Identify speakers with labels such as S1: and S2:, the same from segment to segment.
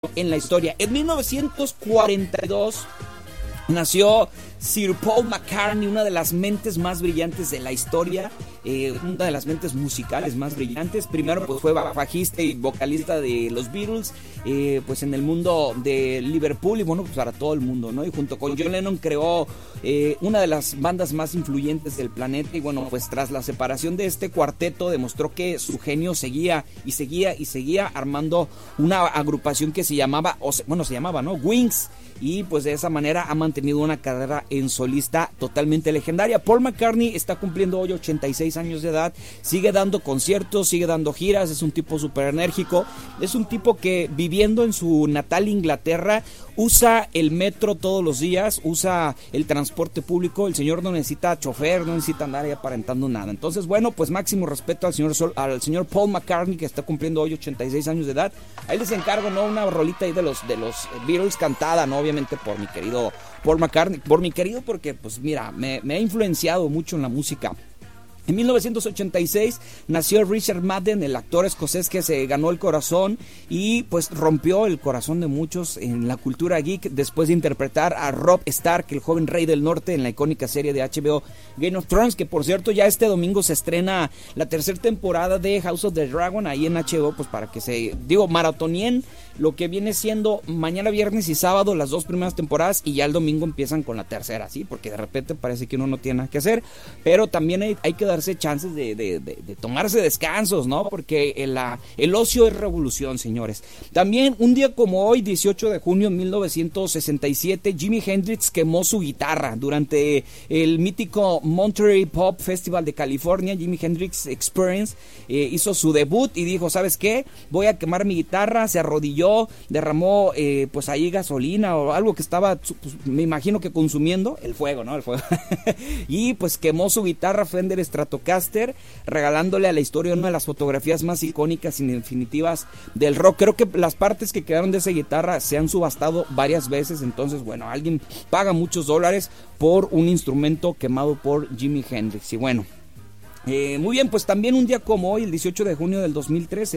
S1: en la historia. En 1942 nació Sir Paul McCartney, una de las mentes más brillantes de la historia, una de las mentes musicales más brillantes. Primero pues fue bajista y vocalista de los Beatles, pues en el mundo de Liverpool y bueno, pues para todo el mundo, ¿no? Y junto con John Lennon creó una de las bandas más influyentes del planeta y bueno, pues tras la separación de este cuarteto demostró que su genio seguía armando una agrupación que se llamaba, ¿no? Wings. Y pues de esa manera ha mantenido una carrera en solista totalmente legendaria. Paul McCartney está cumpliendo hoy 86 años de edad, sigue dando conciertos, sigue dando giras, es un tipo súper enérgico, es un tipo que viviendo en su natal Inglaterra usa el metro todos los días, usa el transporte público, el señor no necesita chofer, no necesita andar ahí aparentando nada. Entonces bueno, pues máximo respeto al señor Paul McCartney, que está cumpliendo hoy 86 años de edad. Ahí les encargo, ¿no? Una rolita ahí de los Beatles cantada, ¿no? Obviamente por mi querido Paul McCartney, porque pues mira, me ha influenciado mucho en la música. En 1986 nació Richard Madden, el actor escocés que se ganó el corazón y pues rompió el corazón de muchos en la cultura geek después de interpretar a Robb Stark, el joven rey del norte, en la icónica serie de HBO Game of Thrones, que por cierto ya este domingo se estrena la tercera temporada de House of the Dragon ahí en HBO, pues para que maratonien lo que viene siendo mañana viernes y sábado las dos primeras temporadas y ya el domingo empiezan con la tercera, ¿sí? Porque de repente parece que uno no tiene nada que hacer, pero también hay que darse chances de tomarse descansos, ¿no? Porque el ocio es revolución, señores. También un día como hoy, 18 de junio de 1967, Jimi Hendrix quemó su guitarra durante el mítico Monterey Pop Festival de California. Jimi Hendrix Experience hizo su debut y dijo, ¿sabes qué? Voy a quemar mi guitarra, se arrodilló, derramó pues ahí gasolina o algo que estaba, pues, me imagino que consumiendo el fuego, ¿no? El fuego. Y pues quemó su guitarra Fender Stratocaster, regalándole a la historia una de las fotografías más icónicas y definitivas del rock. Creo que las partes que quedaron de esa guitarra se han subastado varias veces, entonces bueno, alguien paga muchos dólares por un instrumento quemado por Jimi Hendrix. Y bueno, muy bien, pues también un día como hoy, el 18 de junio del 2013,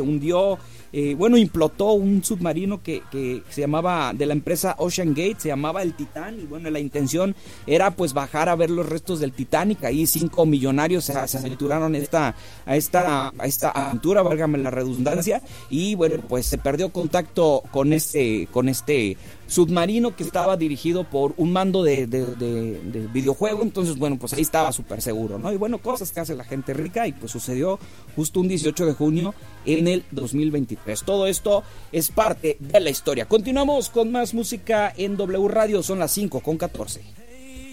S1: implotó un submarino que se llamaba, de la empresa Ocean Gate, se llamaba el Titán, y bueno, la intención era pues bajar a ver los restos del Titanic. Ahí 5 millonarios se aventuraron a esta aventura, válgame la redundancia, y bueno, pues se perdió contacto con este submarino que estaba dirigido por un mando de videojuego. Entonces bueno, pues ahí estaba súper seguro, ¿no? Y bueno, cosas que hace la gente rica, y pues sucedió justo un 18 de junio en el 2023. Todo esto es parte de la historia. Continuamos con más música en W Radio, son las 5:14.